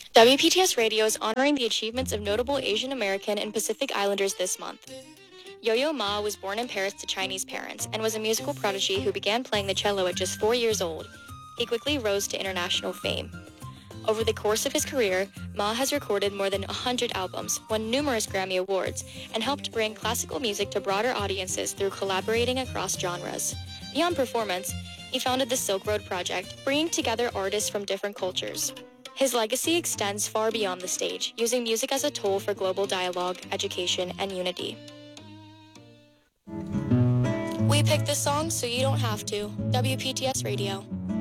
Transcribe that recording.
WPTS Radio is honoring the achievements of notable Asian American and Pacific Islanders this month. Yo-Yo Ma was born in Paris to Chinese parents and was a musical prodigy who began playing the cello at just 4 years old. He quickly rose to international fame. Over the course of his career, Ma has recorded more than 100 albums, won numerous Grammy Awards, and helped bring classical music to broader audiences through collaborating across genres. Beyond performance, he founded the Silk Road Project, bringing together artists from different cultures. His legacy extends far beyond the stage, using music as a tool for global dialogue, education, and unity. We picked this song so you don't have to. WPTS Radio.